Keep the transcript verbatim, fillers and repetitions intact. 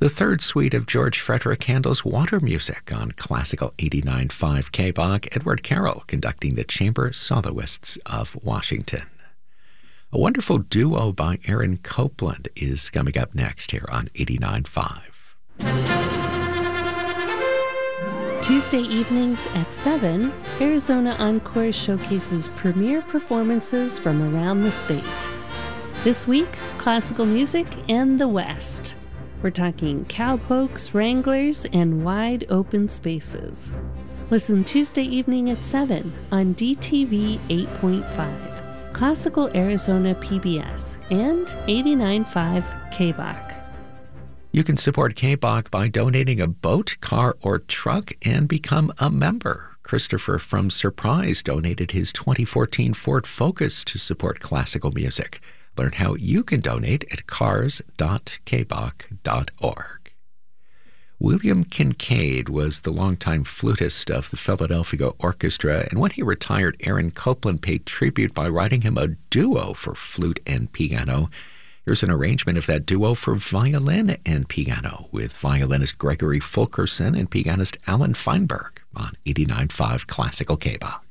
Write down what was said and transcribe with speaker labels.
Speaker 1: the third suite of George Frederick Handel's Water Music on Classical eighty-nine point five K B O C, Edward Carroll conducting the Chamber Soloists of Washington. A wonderful duo by Aaron Copland is coming up next here on eighty-nine point five.
Speaker 2: Tuesday evenings at seven, Arizona Encore showcases premier performances from around the state. This week, classical music and the West. We're talking cowpokes, wranglers, and wide open spaces. Listen Tuesday evening at seven on D T V eight point five, Classical Arizona P B S, and eighty-nine point five K B O C.
Speaker 1: You can support K B O C by donating a boat, car, or truck and become a member. Christopher from Surprise donated his twenty fourteen Ford Focus to support classical music. Learn how you can donate at cars dot k b o c dot org. William Kincaid was the longtime flutist of the Philadelphia Orchestra, and when he retired, Aaron Copland paid tribute by writing him a duo for flute and piano. Here's an arrangement of that duo for violin and piano with violinist Gregory Fulkerson and pianist Alan Feinberg on eighty-nine point five Classical K B O C.